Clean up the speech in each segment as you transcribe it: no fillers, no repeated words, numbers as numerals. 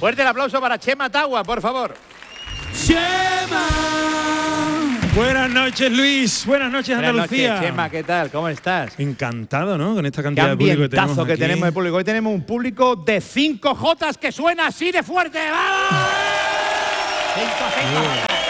Fuerte el aplauso para Chema Tagua, por favor. ¡Chema! Buenas noches, Luis. Buenas noches, Andalucía. Buenas noches, Chema, ¿qué tal? ¿Cómo estás? Encantado, ¿no? Con esta cantidad de público que tenemos de público. Hoy tenemos un público de 5 Jotas que suena así de fuerte. ¡Vamos! 5.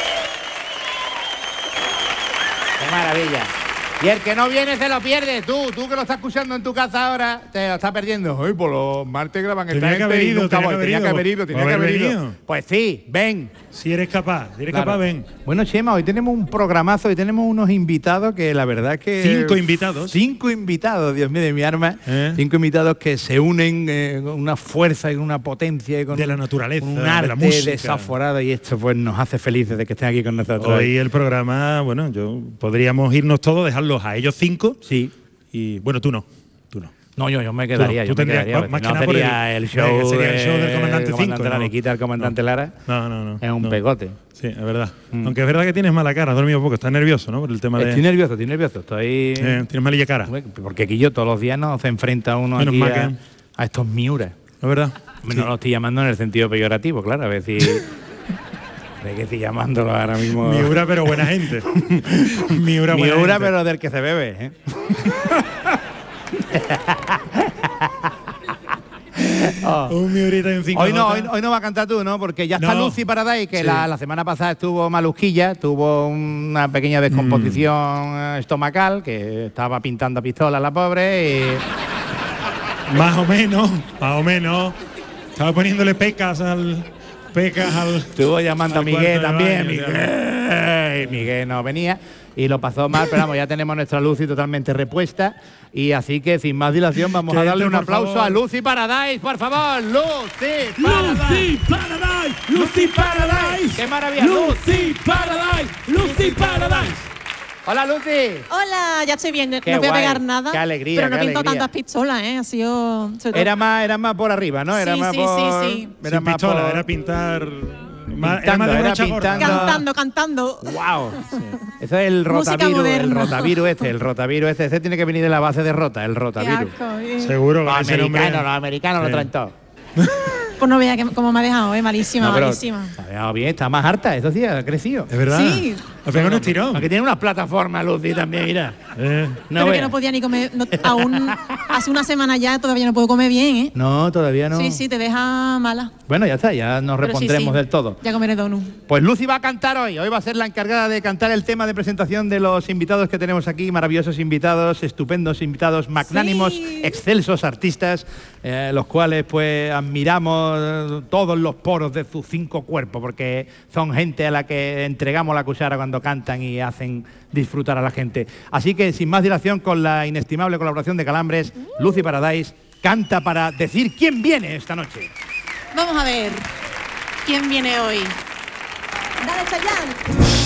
¡Qué maravilla! Y el que no viene se lo pierde. Tú que lo estás escuchando en tu casa ahora, te lo estás perdiendo. Hoy por los martes graban esta gente. Tenía que haber ido. Pues sí, ven. Si eres capaz, ven. Bueno, Chema, hoy tenemos un programazo y tenemos unos invitados que la verdad que... 5 invitados. 5 invitados, Dios mío de mi arma. 5 invitados que se unen con una fuerza y una potencia y con de la naturaleza, un arte de la música desaforado, y esto pues nos hace felices de que estén aquí con nosotros. Hoy el programa, bueno, podríamos irnos todos, dejarlos a ellos 5. Sí. Y bueno, tú no. No, yo me quedaría. Tú tendrías más que nada sería el show, sería el show del comandante 5. La Nequita, el comandante Lara. No. Es un pegote. Sí, es verdad. Aunque es verdad que tienes mala cara, has dormido poco, estás nervioso, ¿no? Por el tema Estoy nervioso. tienes malilla cara. Porque aquí todos los días se enfrenta uno aquí a estos miuras. ¿Es verdad? No lo estoy llamando en el sentido peyorativo, claro, a ver si... de que estoy llamándolo ahora mismo... Miura, pero buena gente. Miura, pero del que se bebe, ¿eh? Un miurita en 5. Hoy no va a cantar tú, ¿no? Porque ya está Lucy Paradise, que la semana pasada estuvo malusquilla, tuvo una pequeña descomposición estomacal, que estaba pintando pistolas la pobre y... Más o menos. Estaba poniéndole pecas al... Estuvo llamando a Miguel también. Miguel no venía y lo pasó mal, pero vamos, ya tenemos nuestra Lucy totalmente repuesta. Y así que sin más dilación vamos a darle un aplauso a Lucy Paradise, por favor. Lucy Paradise. ¡Qué maravilla! Lucy Paradise. Hola, Lucy. Hola, ya estoy bien, no voy a pegar nada. Qué alegría. Pero no pinto tantas pistolas, Ha sido... Era más por arriba, ¿no? Era más por... Sí. Era más pistola, era pintar... Cantando. ¡Wow! Sí. Eso es el rotavirus este. Ese tiene que venir de la base de Rota, el rotavirus. Seguro. Los americanos lo traen todo. Pues no vea cómo me ha dejado, malísima. Ha dejado bien, está más harta, eso sí, ha crecido. Es verdad. Sí. Ha pegado un estirón. Porque tiene unas plataformas, Lucy, también, mira. Pero que no podía ni comer, aún hace una semana ya todavía no puedo comer bien, ¿eh? No, todavía no. Sí, te deja mala. Bueno, ya está, ya nos repondremos del todo. Ya comeré donut. Pues Lucy va a cantar hoy va a ser la encargada de cantar el tema de presentación de los invitados que tenemos aquí, maravillosos invitados, estupendos invitados, magnánimos, excelsos artistas, los cuales pues admiramos todos los poros de sus 5 cuerpos, porque son gente a la que entregamos la cuchara cuando cantan y hacen disfrutar a la gente. Así que sin más dilación, con la inestimable colaboración de Calambres, Lucy Paradise canta para decir quién viene esta noche. Vamos a ver quién viene hoy. Dale, Chayanne.